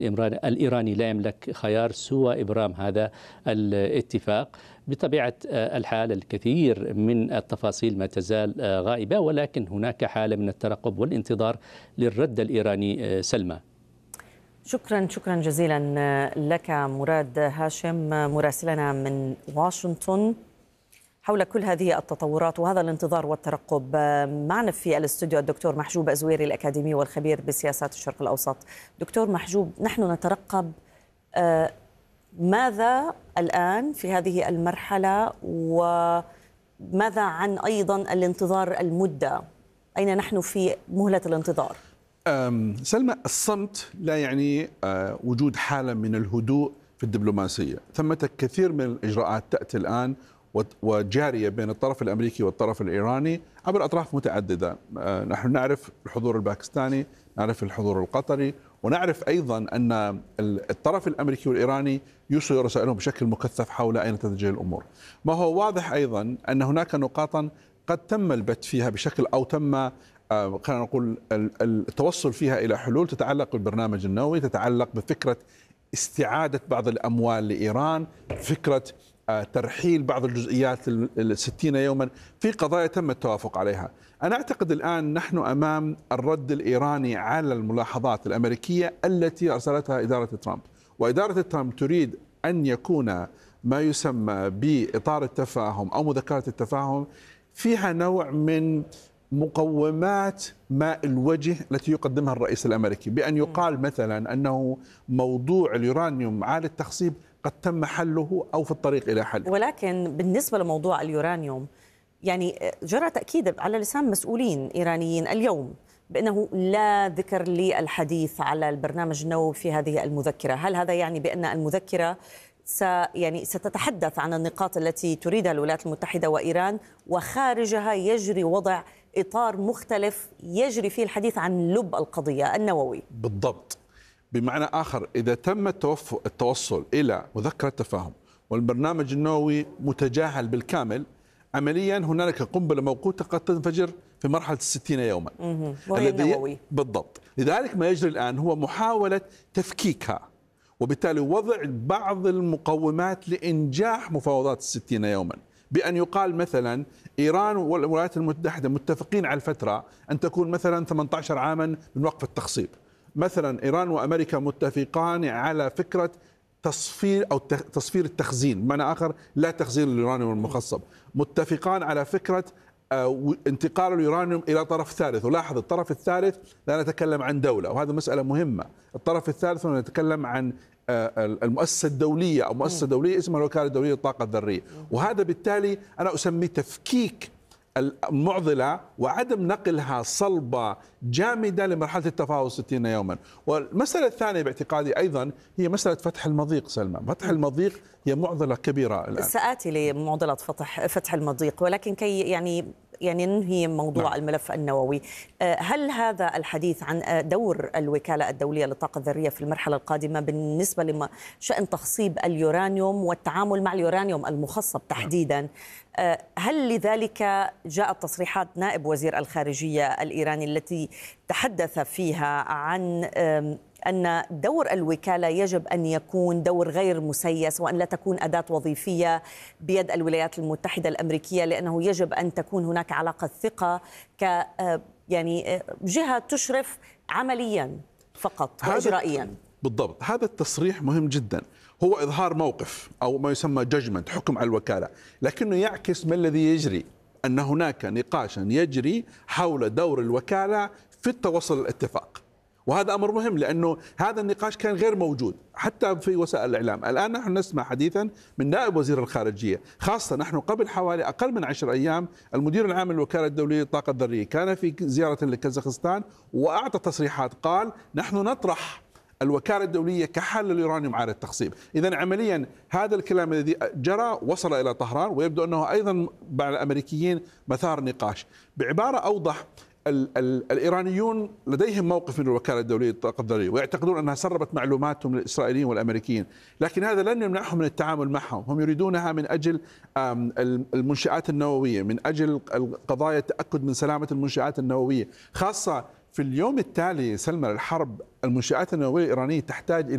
الإيراني لا يملك خيار سوى إبرام هذا الاتفاق. بطبيعة الحال الكثير من التفاصيل ما تزال غائبة، ولكن هناك حالة من الترقب والانتظار للرد الإيراني. سلمى، شكرا جزيلا لك مراد هاشم مراسلنا من واشنطن حول كل هذه التطورات وهذا الانتظار والترقب. معنا في الاستوديو الدكتور محجوب أزويري الأكاديمي والخبير بسياسات الشرق الأوسط. دكتور محجوب، نحن نترقب ماذا الآن في هذه المرحلة، وماذا عن أيضا الانتظار المدة؟ أين نحن في مهلة الانتظار؟ سلمى، الصمت لا يعني وجود حالة من الهدوء في الدبلوماسية. ثمة كثير من الإجراءات تأتي الآن وجارية بين الطرف الأمريكي والطرف الإيراني عبر أطراف متعددة. نحن نعرف الحضور الباكستاني، نعرف الحضور القطري، ونعرف أيضا أن الطرف الأمريكي والإيراني يرسل رسائلهم بشكل مكثف حول أين تتجه الأمور. ما هو واضح أيضا أن هناك نقاطا قد تم البت فيها بشكل، أو تم خلينا نقول التوصل فيها إلى حلول تتعلق بالبرنامج النووي، تتعلق بفكرة استعادة بعض الأموال لإيران، فكرة ترحيل بعض الجزئيات 60 يوما، في قضايا تم التوافق عليها. أنا أعتقد الآن نحن أمام الرد الإيراني على الملاحظات الأمريكية التي أرسلتها إدارة ترامب. وإدارة ترامب تريد أن يكون ما يسمى بإطار التفاهم أو مذكرة التفاهم فيها نوع من مقومات ماء الوجه التي يقدمها الرئيس الأمريكي، بأن يقال مثلا أنه موضوع اليورانيوم عالي التخصيب قد تم حله أو في الطريق إلى حل. ولكن بالنسبة لموضوع اليورانيوم، يعني جرى تأكيد على لسان مسؤولين إيرانيين اليوم بأنه لا ذكر للحديث على البرنامج النووي في هذه المذكرة. هل هذا يعني بأن المذكرة ستتحدث عن النقاط التي تريدها الولايات المتحدة وإيران، وخارجها يجري وضع إطار مختلف يجري فيه الحديث عن لب القضية النووي؟ بالضبط. بمعنى آخر، إذا تم التوصل إلى مذكرة تفاهم والبرنامج النووي متجاهل بالكامل، عمليا هنالك قنبلة موقوتة قد تنفجر في مرحلة 60 يوما وهي النووي. بالضبط. لذلك ما يجري الآن هو محاولة تفكيكها، وبالتالي وضع بعض المقومات لإنجاح مفاوضات 60 يوما، بأن يقال مثلا إيران والولايات المتحدة متفقين على الفترة أن تكون مثلا 18 عاما من وقف التخصيب. مثلا إيران وأمريكا متفقان على فكرة تصفير التخزين، بمعنى آخر لا تخزين اليورانيوم المخصب. متفقان على فكرة انتقال اليورانيوم إلى طرف ثالث. ولاحظ الطرف الثالث لا نتكلم عن دولة، وهذا مسألة مهمة. الطرف الثالث نتكلم عن المؤسسة الدولية أو مؤسسة دولية اسمها الوكالة الدولية للطاقة الذرية. وهذا بالتالي أنا أسميه تفكيك المعضلة وعدم نقلها صلبة جامدة لمرحلة التفاوض 60 يوما. والمسألة الثانية باعتقادي أيضا هي مسألة فتح المضيق. سلمى، فتح المضيق هي معضلة كبيرة الآن. سآتي لمعضلة فتح المضيق، ولكن كي يعني ننهي موضوع الملف النووي، هل هذا الحديث عن دور الوكالة الدولية للطاقة الذرية في المرحلة القادمة بالنسبة لشأن تخصيب اليورانيوم والتعامل مع اليورانيوم المخصب تحديدا، هل لذلك جاءت تصريحات نائب وزير الخارجية الإيراني التي تحدث فيها عن أن دور الوكالة يجب أن يكون دور غير مسيس، وأن لا تكون أداة وظيفية بيد الولايات المتحدة الأمريكية، لأنه يجب أن تكون هناك علاقة ثقة يعني جهة تشرف عمليا فقط وإجرائيا؟ بالضبط. هذا التصريح مهم جدا، هو إظهار موقف أو ما يسمى ججمنت، حكم على الوكالة، لكنه يعكس ما الذي يجري، أن هناك نقاشا يجري حول دور الوكالة في التوصل للاتفاق. وهذا أمر مهم، لأنه هذا النقاش كان غير موجود حتى في وسائل الإعلام. الآن نحن نسمع حديثا من نائب وزير الخارجية، خاصة نحن قبل حوالي أقل من 10 أيام المدير العام للوكالة الدولية للطاقة الذرية كان في زيارة لكازاخستان وأعطى تصريحات، قال نحن نطرح الوكالة الدولية كحل لليورانيوم عالي التخصيب. إذن عمليا هذا الكلام الذي جرى وصل إلى طهران، ويبدو أنه أيضا بعض الأمريكيين مثار نقاش. بعبارة أوضح، الإيرانيون لديهم موقف من الوكالة الدولية للطاقة الذرية، ويعتقدون أنها سربت معلوماتهم للإسرائيليين والأمريكيين، لكن هذا لن يمنعهم من التعامل معهم. هم يريدونها من أجل المنشآت النووية، من أجل قضايا التأكد من سلامة المنشآت النووية، خاصة في اليوم التالي سلمى الحرب. المنشآت النووية الإيرانية تحتاج